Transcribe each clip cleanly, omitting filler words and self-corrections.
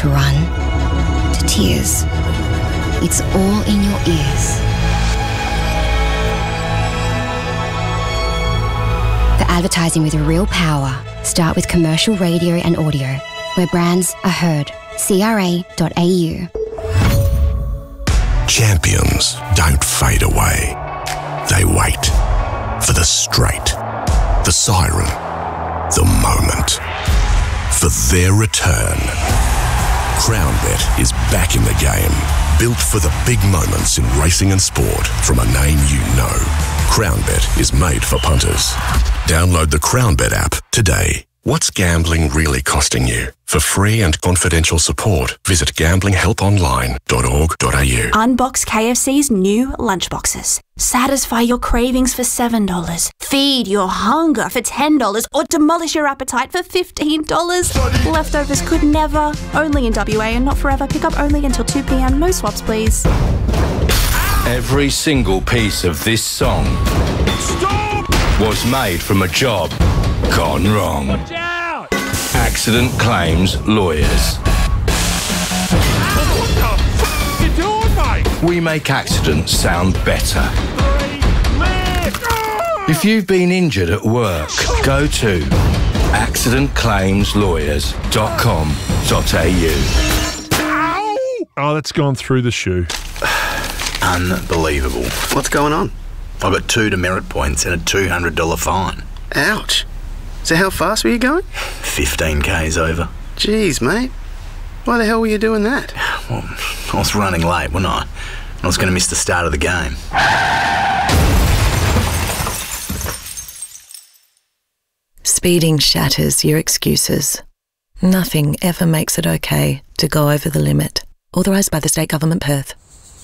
to run, to tears. It's all in your ears. The advertising with real power. Start with commercial radio and audio, where brands are heard. CRA.au. Champions don't fade away. They wait for the straight, the siren, the moment, for their return. CrownBet is back in the game, built for the big moments in racing and sport from a name you know. CrownBet is made for punters. Download the CrownBet app today. What's gambling really costing you? For free and confidential support, visit gamblinghelponline.org.au. Unbox KFC's new lunchboxes. Satisfy your cravings for $7. Feed your hunger for $10. Or demolish your appetite for $15. Leftovers could never. Only in WA and not forever. Pick up only until 2 p.m. No swaps, please. Every single piece of this song was made from a job gone wrong. Watch out! Accident Claims Lawyers. What the f*** you doing, mate? We make accidents sound better. 3, left! If you've been injured at work, go to accidentclaimslawyers.com.au. Oh, that's gone through the shoe. Unbelievable. What's going on? I got 2 demerit points and a $200 fine. Ouch. So how fast were you going? 15 k's over. Jeez, mate. Why the hell were you doing that? Well, I was running late, wasn't I? I was going to miss the start of the game. Speeding shatters your excuses. Nothing ever makes it okay to go over the limit. Authorised by the State Government, Perth.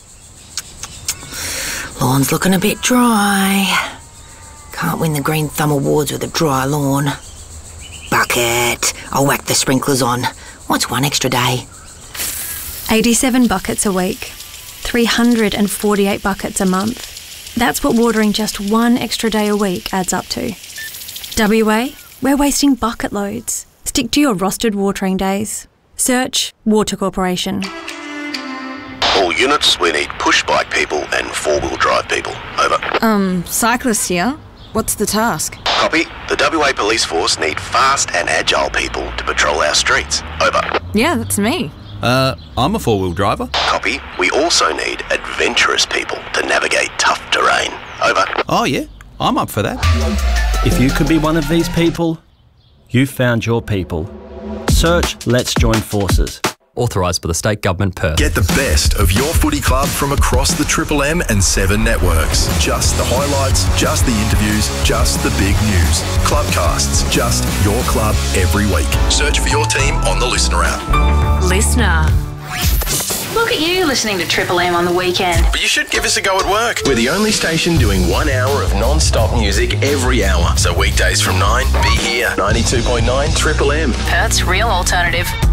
Lawn's looking a bit dry. Can't win the Green Thumb Awards with a dry lawn. Bucket. I'll whack the sprinklers on. What's one extra day? 87 buckets a week. 348 buckets a month. That's what watering just one extra day a week adds up to. WA, we're wasting bucket loads. Stick to your rostered watering days. Search Water Corporation. All units, we need push-bike people and four-wheel drive people. Over. Cyclists here. What's the task? Copy. The WA Police Force need fast and agile people to patrol our streets. Over. Yeah, that's me. I'm a four-wheel driver. Copy. We also need adventurous people to navigate tough terrain. Over. Oh, yeah. I'm up for that. If you could be one of these people, you've found your people. Search Let's Join Forces. Authorised by the State Government, Perth. Get the best of your footy club from across the Triple M and 7 networks. Just the highlights, just the interviews, just the big news. Clubcasts, just your club every week. Search for your team on the Listener app. Listener. Look at you listening to Triple M on the weekend. But you should give us a go at work. We're the only station doing 1 hour of non-stop music every hour. So weekdays from 9, be here. 92.9 Triple M. Perth's real alternative.